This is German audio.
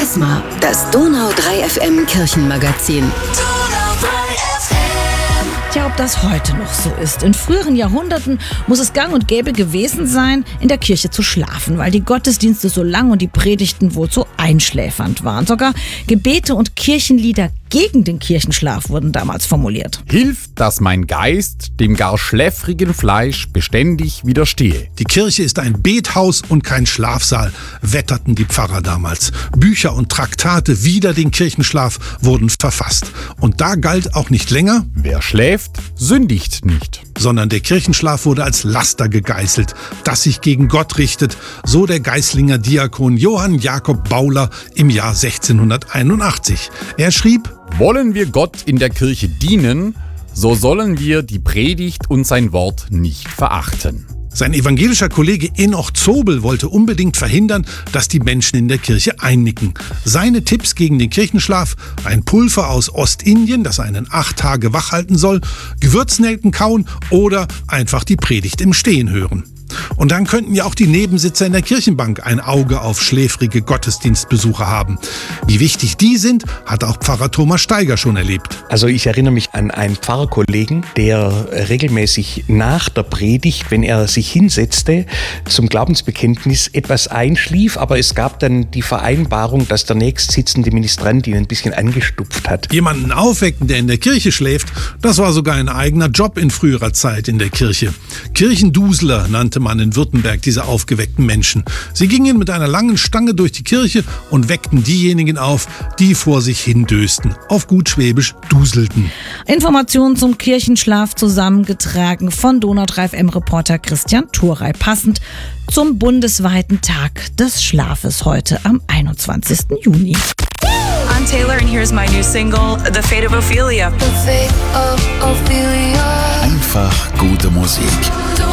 Charisma, das Donau 3 FM Kirchenmagazin. Tja, ob das heute noch so ist. In früheren Jahrhunderten muss es gang und gäbe gewesen sein, in der Kirche zu schlafen, weil die Gottesdienste so lang und die Predigten wohl so einschläfernd waren. Sogar Gebete und Kirchenlieder gegen den Kirchenschlaf wurden damals formuliert. Hilft, dass mein Geist dem gar schläfrigen Fleisch beständig widerstehe. Die Kirche ist ein Bethaus und kein Schlafsaal, wetterten die Pfarrer damals. Bücher und Traktate wider den Kirchenschlaf wurden verfasst. Und da galt auch nicht länger: Wer schläft, sündigt nicht. Sondern der Kirchenschlaf wurde als Laster gegeißelt, das sich gegen Gott richtet, so der Geislinger Diakon Johann Jakob Bauler im Jahr 1681. Er schrieb: Wollen wir Gott in der Kirche dienen, so sollen wir die Predigt und sein Wort nicht verachten. Sein evangelischer Kollege Enoch Zobel wollte unbedingt verhindern, dass die Menschen in der Kirche einnicken. Seine Tipps gegen den Kirchenschlaf: ein Pulver aus Ostindien, das einen 8 Tage wach halten soll, Gewürznelken kauen oder einfach die Predigt im Stehen hören. Und dann könnten ja auch die Nebensitzer in der Kirchenbank ein Auge auf schläfrige Gottesdienstbesucher haben. Wie wichtig die sind, hat auch Pfarrer Thomas Steiger schon erlebt. Also ich erinnere mich an einen Pfarrerkollegen, der regelmäßig nach der Predigt, wenn er sich hinsetzte, zum Glaubensbekenntnis etwas einschlief, aber es gab dann die Vereinbarung, dass der nächstsitzende Ministrant ihn ein bisschen angestupft hat. Jemanden aufwecken, der in der Kirche schläft, das war sogar ein eigener Job in früherer Zeit in der Kirche. Kirchendusler nannte man in Württemberg diese aufgeweckten Menschen. Sie gingen mit einer langen Stange durch die Kirche und weckten diejenigen auf, die vor sich hindösten. Auf gut Schwäbisch duselten. Informationen zum Kirchenschlaf zusammengetragen von Donau 3 FM-Reporter Christian Thurey. Passend zum bundesweiten Tag des Schlafes heute am 21. Juni. I'm Taylor and here's my new single, The Fate of Ophelia. The fate of Ophelia. Einfach gute Musik.